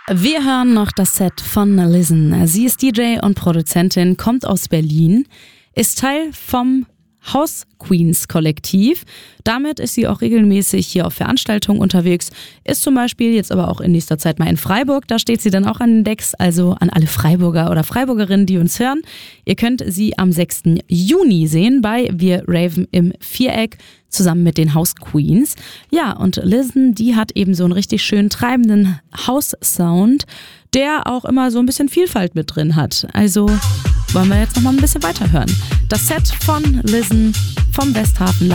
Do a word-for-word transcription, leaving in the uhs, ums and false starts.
Wir hören noch das Set von Lizzen. Sie ist D J und Produzentin, kommt aus Berlin, ist Teil vom House Queens Kollektiv. Damit ist sie auch regelmäßig hier auf Veranstaltungen unterwegs, ist zum Beispiel jetzt aber auch in nächster Zeit mal in Freiburg. Da steht sie dann auch an den Decks, also an alle Freiburger oder Freiburgerinnen, die uns hören. Ihr könnt sie am sechsten Juni sehen bei Wir Raven im Viereck zusammen mit den House Queens. Ja, und Lizzen, die hat eben so einen richtig schön treibenden House-Sound, der auch immer so ein bisschen Vielfalt mit drin hat. Also wollen wir jetzt noch mal ein bisschen weiterhören. Das Set von Lizzen vom Westhafen